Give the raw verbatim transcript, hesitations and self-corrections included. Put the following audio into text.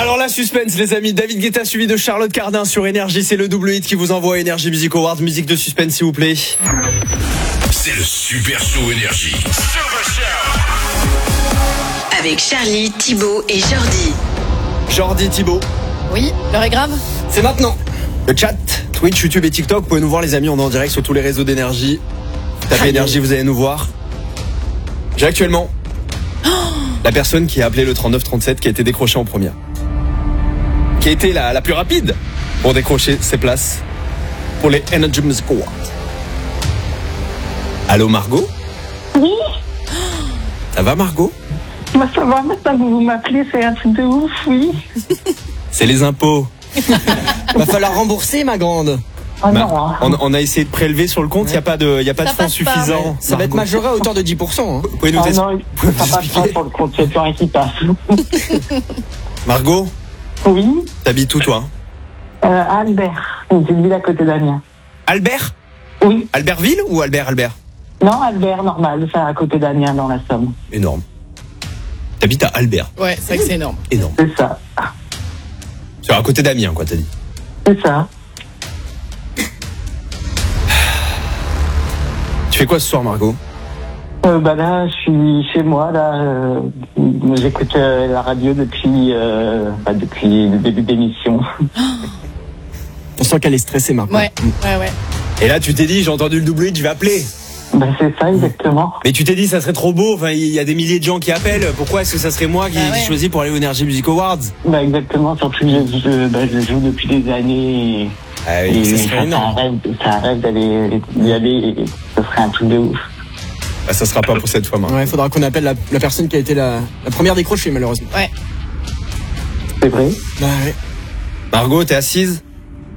Alors la suspense les amis, David Guetta suivi de Charlotte Cardin sur Énergie, c'est le double hit qui vous envoie Énergie Music Awards, musique de suspense s'il vous plaît. C'est le Super Show Énergie. Avec Charlie, Thibaut et Jordi. Jordi, Thibaut. Oui, l'heure est grave. C'est maintenant. Le chat, Twitch, YouTube et TikTok, vous pouvez nous voir les amis, on est en direct sur tous les réseaux d'Énergie. Tapez Énergie, vous allez nous voir. J'ai actuellement oh la personne qui a appelé le trente-neuf trente-sept qui a été décrochée en première. Qui a été la, la plus rapide pour décrocher ses places pour les Energy Music Awards. Allô Margot? Oui. Ça va Margot? Bah ça va, maintenant que vous m'appelez, c'est un truc de ouf, oui. C'est les impôts. Va falloir rembourser ma grande. Oh bah, non, hein. on, on a essayé de prélever sur le compte, il ouais. n'y a pas de, y a pas de fonds suffisants. Ça va être majoré à hauteur de dix pour cent. Hein. Vous pouvez nous oh expliquer? Non, ça passe pas sur le compte, c'est plus rien qui passe. Margot? Oui. T'habites où toi? euh, Albert, une petite ville à côté d'Amiens. Albert? Oui. Albertville ou Albert Albert? Non, Albert, normal, c'est à côté d'Amiens dans la Somme. Énorme. T'habites à Albert? Ouais, c'est vrai que c'est énorme. Énorme. C'est ça. C'est à côté d'Amiens quoi t'as dit? C'est ça. Tu fais quoi ce soir Margot? euh, Bah là, je suis chez moi, là. Euh, j'écoute euh, la radio depuis, euh, bah, depuis le début de l'émission. On sent qu'elle est stressée Margot. Ouais, ouais, ouais. Et là tu t'es dit, j'ai entendu le double hit, je vais appeler. Bah c'est ça, exactement. Mais tu t'es dit, ça serait trop beau, enfin il y a des milliers de gens qui appellent, pourquoi est-ce que ça serait moi qui, bah ouais. qui choisis pour aller aux Energy Music Awards? Bah exactement, surtout que je, je, bah, je joue depuis des années. Et... Ah oui, ça serait énorme. C'est un rêve, c'est un rêve d'aller y aller et ce serait un truc de ouf. Bah ça sera pas pour cette fois, Margot. Ouais, faudra qu'on appelle la, la personne qui a été la, la première décrochée, malheureusement. Ouais. C'est vrai? Bah ouais. Margot, t'es assise?